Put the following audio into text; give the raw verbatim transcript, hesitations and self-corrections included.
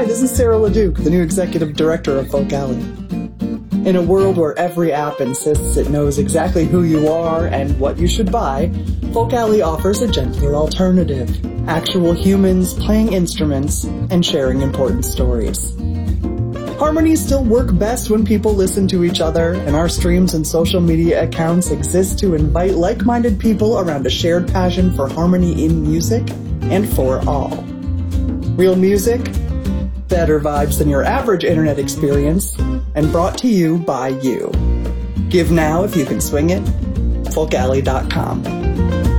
Hi, this is Sarah LeDuc, the new executive director of Folk Alley. In a world where every app insists it knows exactly who you are and what you should buy, Folk Alley offers a gentler alternative. Actual humans playing instruments and sharing important stories. Harmonies still work best when people listen to each other, and our streams and social media accounts exist to invite like-minded people around a shared passion for harmony in music and for all. Real music, better vibes than your average internet experience, and brought to you by you. Give now if you can swing it, folk alley dot com.